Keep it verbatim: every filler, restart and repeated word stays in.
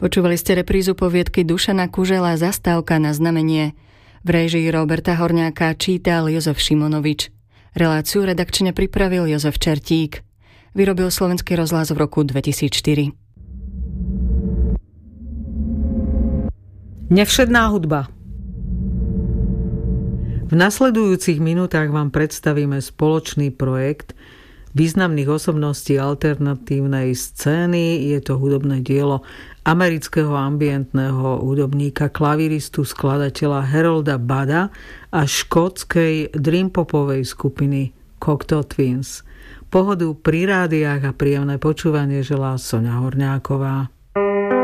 Počúvali ste reprízu poviedky Dušana Kužela Zastávka na znamenie. V réžii Roberta Horňáka čítal Jozef Šimonovič. Reláciu redakčne pripravil Jozef Čertík. Vyrobil Slovenský rozhlas v roku dvetisícštyri. Nevšedná hudba. V nasledujúcich minútach vám predstavíme spoločný projekt významných osobností alternatívnej scény. Je to hudobné dielo amerického ambientného hudobníka, klaviristu, skladateľa Harolda Budda a škótskej dreampopovej skupiny Cocteau Twins. Pohodu pri rádiách a príjemné počúvanie želá Soňa Horňáková.